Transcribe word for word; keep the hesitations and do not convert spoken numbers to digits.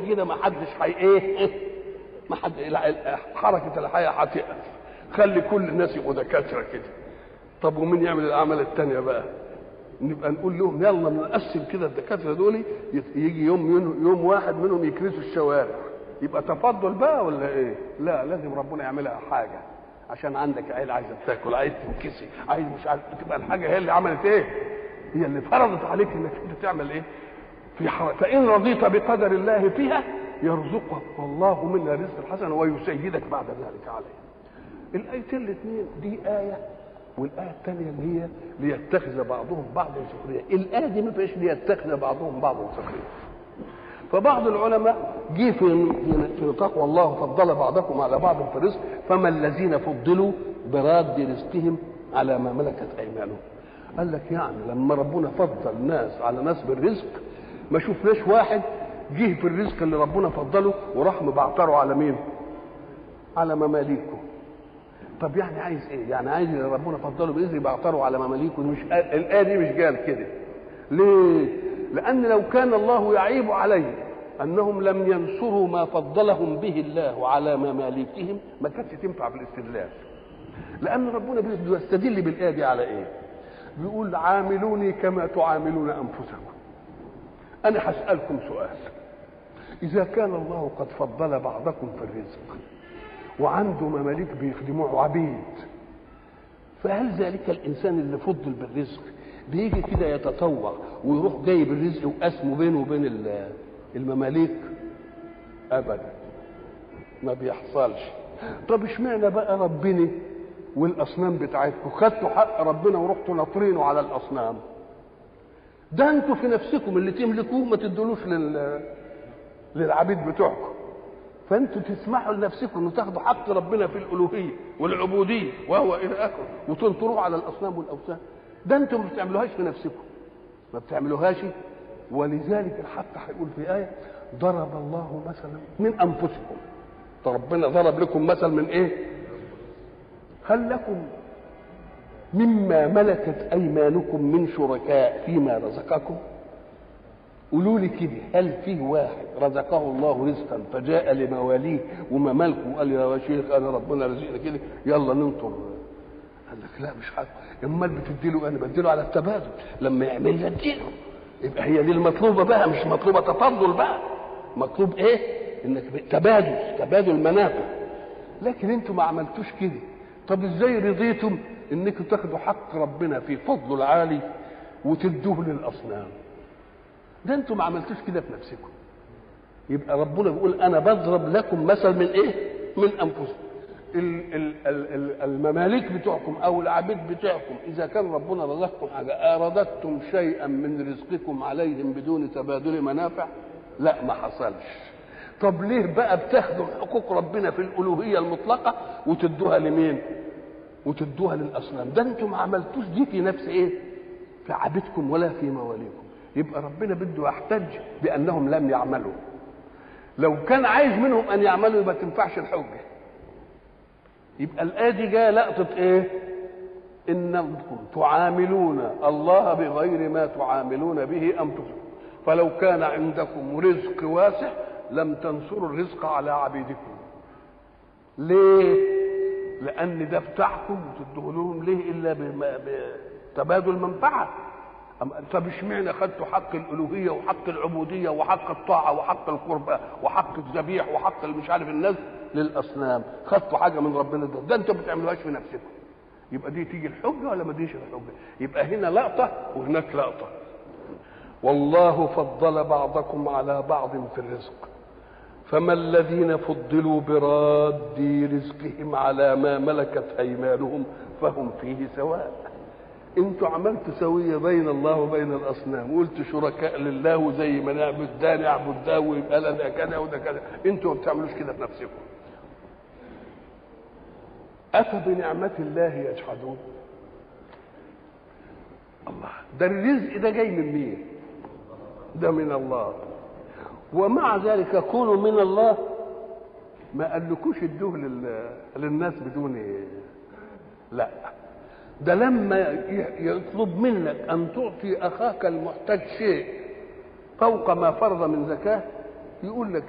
كده ما حدش حي ايه ما حد حركه الحياه هتقف، خلي كل الناس يبقوا دكاتره كده. طب ومين يعمل الاعمال الثانيه بقى؟ نبقى نقول لهم يلا نقسم كده الدكاتره دول، يجي يوم يوم واحد منهم يكنسوا الشوارع، يبقى تفضل بقى ولا ايه؟ لا، لازم ربنا يعملها حاجه، عشان عندك عيل عايزه تاكل، عايز تنكسي، عايز مش عارف، تبقى الحاجه هي اللي عملت ايه؟ هي اللي فرضت عليك انك انت تعمل ايه؟ في حركة. فان رضيت بقدر الله فيها يرزقك الله منها رزق الحسن ويسيدك بعد ذلك عليه. الايتين الاثنين دي ايه، والايه الثانيه اللي هي ليتخذ بعضهم بعضا سخريا. الايه دي ما فيش ليتخذ بعضهم بعضا سخريا. فبعض العلماء جه في في نطاق والله فضل بعضكم على بعض في الرزق، فما الذين فضلوا براد رزقهم على ما ملكت ايمانهم. قال لك يعني لما ربنا فضل ناس على ناس بالرزق، ما شفناش واحد جه في الرزق اللي ربنا فضله وراح مبعتره على مين؟ على مماليكه. طب يعني عايز ايه؟ يعني عايز اللي ربنا فضله باذن يبعتره على مماليكه. مش الايه دي مش قال كده. ليه؟ لان لو كان الله يعيب عليه انهم لم ينصروا ما فضلهم به الله على مماليكهم ما كانتش تنفع في الاستدلال. لان ربنا بيستدل بالايه دي على ايه؟ بيقول عاملوني كما تعاملون انفسكم. انا هسالكم سؤال، اذا كان الله قد فضل بعضكم في الرزق وعنده مماليك بيخدموه عبيد، فهل ذلك الانسان اللي فضل بالرزق بيجي كده يتطوع ويروح جايب الرزق وقسمه بينه وبين المماليك؟ ابدا، ما بيحصلش. طب اشمعنى بقى ربنا والاصنام بتاعتكم خدتوا حق ربنا ورحتوا ناطرينه على الاصنام؟ ده انتوا في نفسكم اللي تملكوه ما تدولوش لل... للعبيد بتوعكم، فانتوا تسمحوا لنفسكم انه تاخدوا حق ربنا في الالوهيه والعبوديه وهو الى اخره وتنطروه على الاصنام والاوثان. ده انتوا ما بتعملوهاش في نفسكم، ما بتعملوهاش. ولذلك الحق هيقول في ايه: ضرب الله مثلا من انفسكم. ربنا ضرب لكم مثل من ايه؟ هل لكم مما ملكت ايمانكم من شركاء فيما رزقكم؟ قولوا لي كده، هل فيه واحد رزقه الله رزقا فجاء لمواليه وممالكه وقال يا شيخ انا ربنا رزقنا كده يلا ننطر؟ قال لك لا مش حاجه. امال بتديله؟ انا بديله على التبادل، لما يعمل لي اديله. يبقى هي دي المطلوبه بقى، مش مطلوبه تفضل بقى، مطلوب ايه؟ انك تبادل، تبادل منافع. لكن انتوا ما عملتوش كده. طب ازاي رضيتم انكم تاخدوا حق ربنا في فضله العالي وتدوه للاصنام؟ ده انتوا ما عملتوش كده في نفسكم. يبقى ربنا بيقول انا بضرب لكم مثل من ايه؟ من انفسكم. المماليك بتوعكم او العبيد بتوعكم اذا كان ربنا رزقكم حاجه، اردتم شيئا من رزقكم عليهم بدون تبادل منافع؟ لا، ما حصلش. طب ليه بقى بتاخدوا حقوق ربنا في الالوهيه المطلقه وتدوها لمين؟ وتدوها للاصنام؟ ده انتم ما عملتوش دي في نفس ايه؟ في عبيدكم ولا في مواليكم. يبقى ربنا بده يحتج بانهم لم يعملوا. لو كان عايز منهم ان يعملوا يبقى تنفعش الحجه. يبقى الايه دي جايه لقطه ايه؟ انكم تعاملون الله بغير ما تعاملون به انفسكم، فلو كان عندكم رزق واسع لم تنصروا الرزق على عبيدكم. ليه؟ لان ده بتاعكم وتدوه لهم ليه الا بتبادل منفعه. طب اشمعنى خدتوا حق الالوهيه وحق العبوديه وحق الطاعه وحق القربى وحق الذبيح وحق مش عارف الناس للاصنام؟ خدتوا حاجه من ربنا ده, ده انتوا ما بتعملوهاش في نفسكم. يبقى دي تيجي الحجه ولا ما تجيش الحجه؟ يبقى هنا لقطه وهناك لقطه. والله فضل بعضكم على بعض في الرزق، فما الذين فضلوا براد رزقهم على ما ملكت ايمانهم فهم فيه سواء. انتوا عملتوا سويه بين الله وبين الاصنام، وقلتوا شركاء لله، وزي ما نعبد ده نعبد ده، ويبقى لنا كذا وده كذا. انتوا ما بتعملوش كده في نفسكم. أفبنعمة الله يجحدون؟ الله، ده الرزق ده جاي من مين؟ ده من الله. ومع ذلك كونوا من الله ما قالكوش ادوه للناس بدون إيه؟ لا، ده لما يطلب منك ان تعطي اخاك المحتاج شيء فوق ما فرض من زكاه يقول لك